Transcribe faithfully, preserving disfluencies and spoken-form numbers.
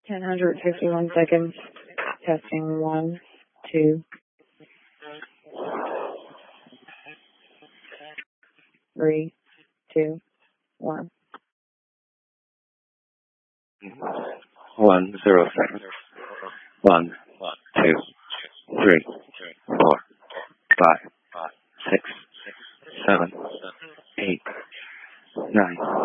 ten fifty-one seconds. Testing one, two, three, two, one. One zero seven. One, two, three, four, five, six, seven, eight, nine.